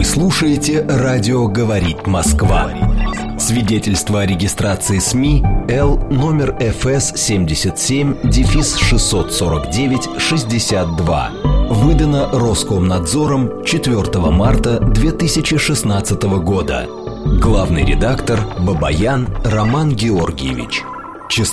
слушаете «Радио говорит Москва». Свидетельство о регистрации СМИ Л номер ФС 77-649-62. Выдано Роскомнадзором 4 марта 2016 года. Главный редактор Бабаян Роман Георгиевич.